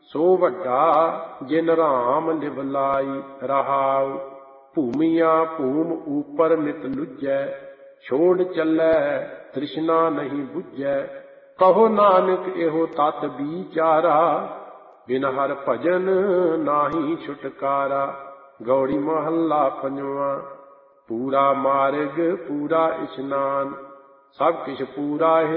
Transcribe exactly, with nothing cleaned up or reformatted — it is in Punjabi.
ਸੋ ਵੱਡਾ ਜਿਨ ਰਾਮ ਲਿਵ ਲਾਈ ਰਹਾਉ। ਭੂਮੀਆਂ ਭੂਮ ਉਪਰ ਨਿਤ ਲੁਜੈ, ਛੋੜ ਚੱਲੈ ਤ੍ਰਿਸ਼ਨਾ ਨਹੀਂ ਬੁਝੈ। ਕਹੋ ਨਾਨਕ ਇਹੋ ਤਤ ਵਿਚਾਰਾ, ਬਿਨ ਹਰ ਭਜਨ ਨਾਹੀ ਛੁਟਕਾਰਾ। ਗੌੜੀ ਮਹੱਲਾ ਪੰਜਵਾਂ। ਪੂਰਾ ਮਾਰਗ ਪੂਰਾ ਇਸ਼ਨਾਨ, ਸਭ ਕਿਛ ਪੂਰਾ